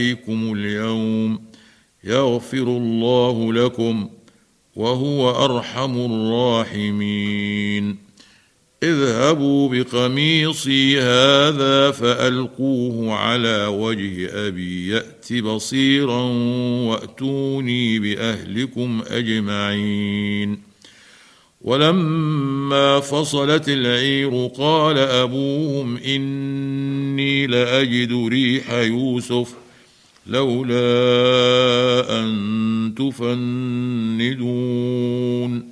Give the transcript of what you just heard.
عليكم اليوم يغفر الله لكم وهو أرحم الراحمين. اذهبوا بقميصي هذا فألقوه على وجه أبي يأت بصيرا وأتوني بأهلكم أجمعين. ولما فصلت العير قال أبوهم إني لأجد ريح يوسف لولا أن تفندون